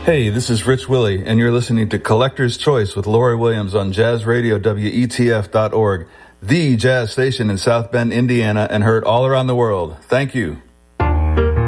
Hey, this is Rich Willie, and you're listening to Collector's Choice with Lori Williams on Jazz Radio WETF.org, the jazz station in South Bend, Indiana, and heard all around the world. Thank you.